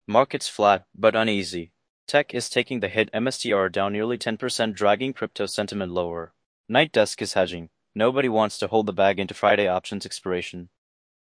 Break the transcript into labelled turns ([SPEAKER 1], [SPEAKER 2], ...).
[SPEAKER 1] Markets flat, but uneasy. Tech is taking the hit, MSTR down nearly 10%, dragging crypto sentiment lower. Night desk is hedging. Nobody wants to hold the bag into Friday options expiration.